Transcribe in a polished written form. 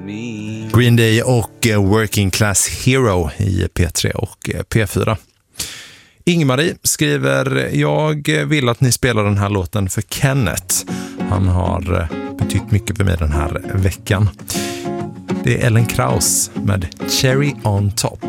Green Day och Working Class Hero i P3 och P4. Ingmarie skriver: jag vill att ni spelar den här låten för Kenneth. Han har betytt mycket för mig den här veckan. Det är Ellen Kraus med Cherry on Top.